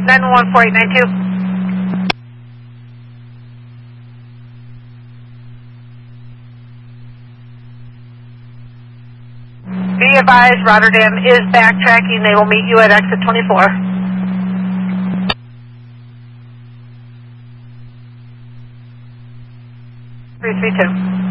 911-4892. Be advised, Rotterdam is backtracking. They will meet you at exit 24. 332.